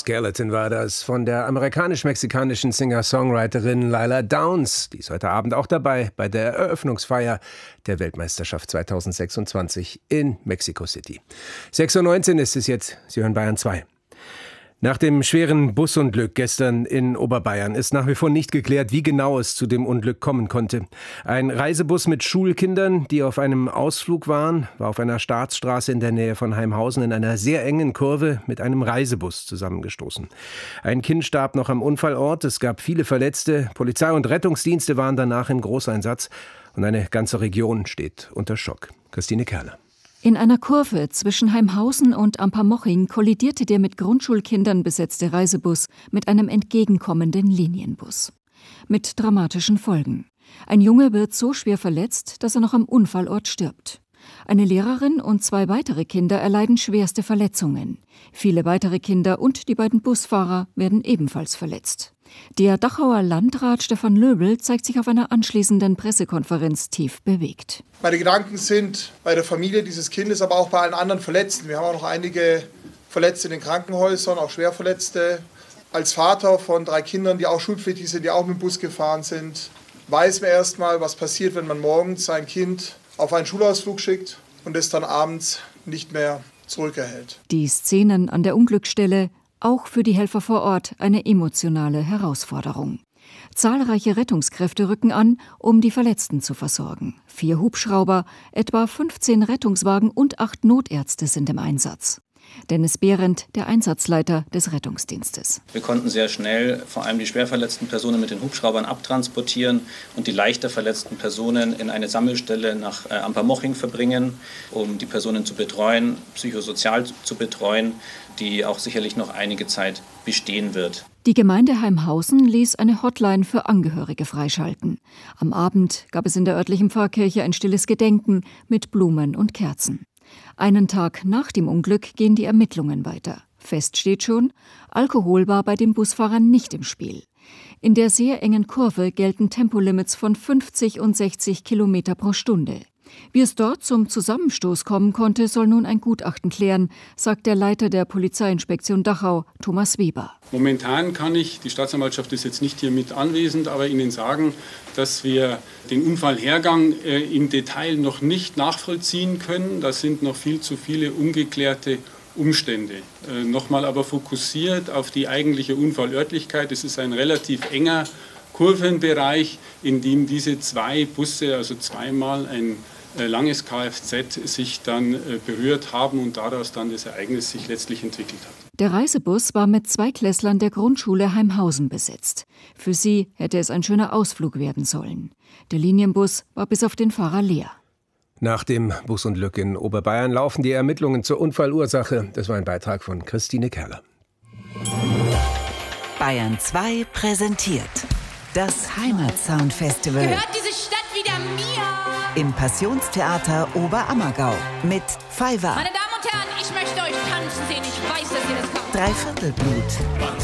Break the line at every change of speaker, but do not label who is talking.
Skeleton war das von der amerikanisch-mexikanischen Singer-Songwriterin Lila Downs. Die ist heute Abend auch dabei bei der Eröffnungsfeier der Weltmeisterschaft 2026 in Mexico City. 6:19 Uhr ist es jetzt. Sie hören Bayern 2. Nach dem schweren Busunglück gestern in Oberbayern ist nach wie vor nicht geklärt, wie genau es zu dem Unglück kommen konnte. Ein Reisebus mit Schulkindern, die auf einem Ausflug waren, war auf einer Staatsstraße in der Nähe von Heimhausen in einer sehr engen Kurve mit einem Reisebus zusammengestoßen. Ein Kind starb noch am Unfallort, es gab viele Verletzte. Polizei und Rettungsdienste waren danach im Großeinsatz und eine ganze Region steht unter Schock. Christine Kerner.
In einer Kurve zwischen Heimhausen und Ampermoching kollidierte der mit Grundschulkindern besetzte Reisebus mit einem entgegenkommenden Linienbus. Mit dramatischen Folgen. Ein Junge wird so schwer verletzt, dass er noch am Unfallort stirbt. Eine Lehrerin und 2 weitere Kinder erleiden schwerste Verletzungen. Viele weitere Kinder und die beiden Busfahrer werden ebenfalls verletzt. Der Dachauer Landrat Stefan Löbl zeigt sich auf einer anschließenden Pressekonferenz tief bewegt.
Meine Gedanken sind bei der Familie dieses Kindes, aber auch bei allen anderen Verletzten. Wir haben auch noch einige Verletzte in den Krankenhäusern, auch Schwerverletzte. Als Vater von 3 Kindern, die auch schulpflichtig sind, die auch mit dem Bus gefahren sind, weiß man erstmal, was passiert, wenn man morgens sein Kind auf einen Schulausflug schickt und es dann abends nicht mehr zurückerhält.
Die Szenen an der Unglücksstelle, auch für die Helfer vor Ort eine emotionale Herausforderung. Zahlreiche Rettungskräfte rücken an, um die Verletzten zu versorgen. 4 Hubschrauber, etwa 15 Rettungswagen und 8 Notärzte sind im Einsatz. Dennis Behrendt, der Einsatzleiter des Rettungsdienstes.
Wir konnten sehr schnell vor allem die schwer verletzten Personen mit den Hubschraubern abtransportieren und die leichter verletzten Personen in eine Sammelstelle nach Ampermoching verbringen, um die Personen zu betreuen, psychosozial zu betreuen, die auch sicherlich noch einige Zeit bestehen wird.
Die Gemeinde Heimhausen ließ eine Hotline für Angehörige freischalten. Am Abend gab es in der örtlichen Pfarrkirche ein stilles Gedenken mit Blumen und Kerzen. Einen Tag nach dem Unglück gehen die Ermittlungen weiter. Fest steht schon, Alkohol war bei den Busfahrern nicht im Spiel. In der sehr engen Kurve gelten Tempolimits von 50 und 60 Kilometer pro Stunde. Wie es dort zum Zusammenstoß kommen konnte, soll nun ein Gutachten klären, sagt der Leiter der Polizeiinspektion Dachau, Thomas Weber.
Momentan kann ich, die Staatsanwaltschaft ist jetzt nicht hier mit anwesend, aber Ihnen sagen, dass wir den Unfallhergang im Detail noch nicht nachvollziehen können. Das sind noch viel zu viele ungeklärte Umstände. Nochmal aber fokussiert auf die eigentliche Unfallörtlichkeit. Es ist ein relativ enger Kurvenbereich, in dem diese 2 Busse, also zweimal ein langes Kfz, sich dann berührt haben und daraus dann das Ereignis sich letztlich entwickelt hat.
Der Reisebus war mit 2 Klässlern der Grundschule Heimhausen besetzt. Für sie hätte es ein schöner Ausflug werden sollen. Der Linienbus war bis auf den Fahrer leer.
Nach dem Busunglück in Oberbayern laufen die Ermittlungen zur Unfallursache. Das war ein Beitrag von Christine Kerler.
Bayern 2 präsentiert das Heimatsound-Festival.
Gehört diese Stadt wieder mir?
Im Passionstheater Oberammergau mit Fiverr.
Meine Damen und Herren, ich möchte euch tanzen sehen. Ich weiß, dass ihr das könnt.
Dreiviertelblut.